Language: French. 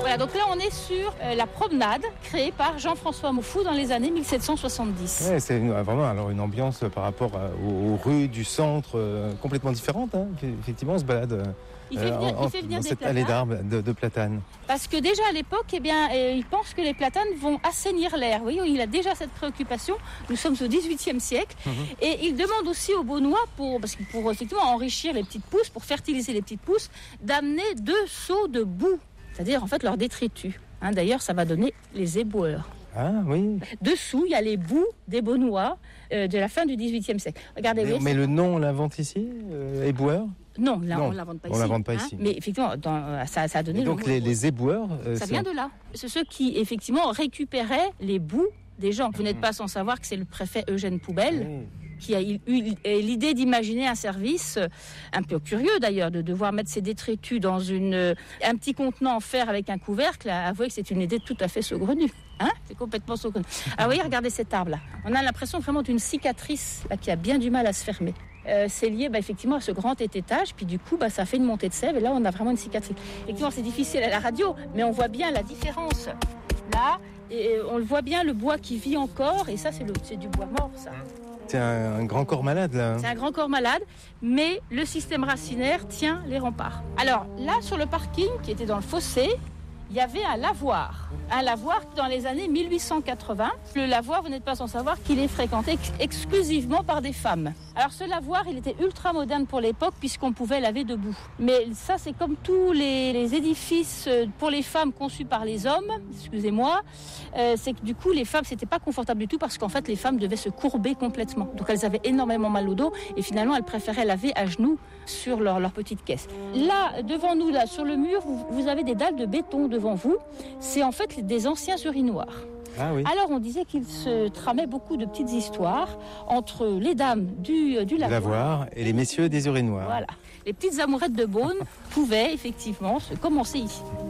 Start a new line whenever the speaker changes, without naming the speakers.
Voilà, donc là on est sur la promenade créée par Jean-François Moufou dans les années 1770.
Ouais, c'est vraiment alors une ambiance par rapport aux rues du centre complètement différente. Hein. Effectivement, on se balade
il fait venir
dans
des
cette
platanes.
allée d'arbres de platanes.
Parce que déjà à l'époque, il pense que les platanes vont assainir l'air. Oui, il a déjà cette préoccupation. Nous sommes au XVIIIe siècle. Et il demande aussi aux Beaunois, pour effectivement enrichir les petites pousses, pour fertiliser les petites pousses, d'amener 2 seaux de boue. C'est-à-dire en fait leur détritus. Hein, d'ailleurs, ça va donner les éboueurs.
Ah oui.
Dessous, il y a les boues des Beaunois de la fin du XVIIIe siècle. Regardez.
Mais le nom, on l'invente ici, éboueur?
Non, là, on ne l'invente pas ici.
On l'invente pas ici.
Mais effectivement, ça a donné.
Et donc les éboueurs.
Ça vient de là. C'est ceux qui effectivement récupéraient les boues des gens. Vous n'êtes pas sans savoir que c'est le préfet Eugène Poubelle. Oui. Qui a eu l'idée d'imaginer un service un peu curieux d'ailleurs, de devoir mettre ses détritus dans un petit contenant en fer avec un couvercle. Avouez que c'est une idée tout à fait saugrenue. Hein, c'est complètement saugrenu. Ah oui, regardez cet arbre-là. On a l'impression vraiment d'une cicatrice là, qui a bien du mal à se fermer. C'est lié effectivement à ce grand étage, puis du coup ça fait une montée de sève et là on a vraiment une cicatrice. Effectivement c'est difficile à la radio, mais on voit bien la différence. Là, et on le voit bien, le bois qui vit encore, et ça c'est du bois mort ça.
C'est un grand corps malade là.
C'est un grand corps malade, mais le système racinaire tient les remparts. Alors là sur le parking qui était dans le fossé, il y avait un lavoir. Un lavoir dans les années 1880. Le lavoir, vous n'êtes pas sans savoir qu'il est fréquenté exclusivement par des femmes. Alors ce lavoir, il était ultra moderne pour l'époque puisqu'on pouvait laver debout. Mais ça, c'est comme tous les édifices pour les femmes conçus par les hommes, excusez-moi, c'est que du coup, les femmes, c'était pas confortable du tout parce qu'en fait, les femmes devaient se courber complètement. Donc elles avaient énormément mal au dos et finalement, elles préféraient laver à genoux sur leur petite caisse. Là, devant nous, là, sur le mur, vous avez des dalles de béton devant vous. C'est en fait des anciens urinoirs.
Ah oui.
Alors on disait qu'il se tramait beaucoup de petites histoires entre les dames du lavoir
et les messieurs des urinoirs.
Voilà. Les petites amourettes de Beaune pouvaient effectivement se commencer ici.